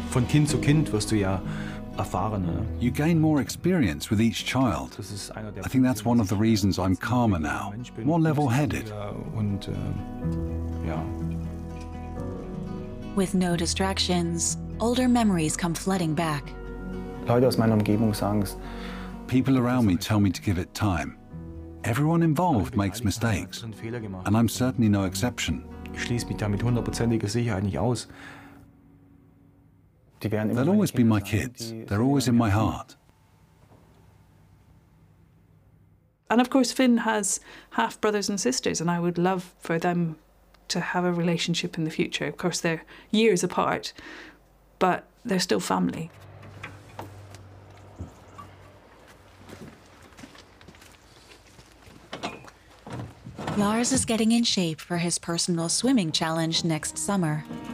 Von Kind zu Kind wirst du ja erfahrener. You gain more experience with each child. I think that's one of the reasons I'm calmer now, more level-headed. With no distractions, older memories come flooding back. Leute aus meiner Umgebung sagen es. People around me tell me to give it time. Everyone involved makes mistakes, and I'm certainly no exception. Ich schließe mich da mit 100%iger Sicherheit nicht aus. They'll always be my kids. They're always in my heart. And of course, Finn has half brothers and sisters, and I would love for them to have a relationship in the future. Of course, they're years apart, but they're still family. Lars is getting in shape for his personal swimming challenge next summer.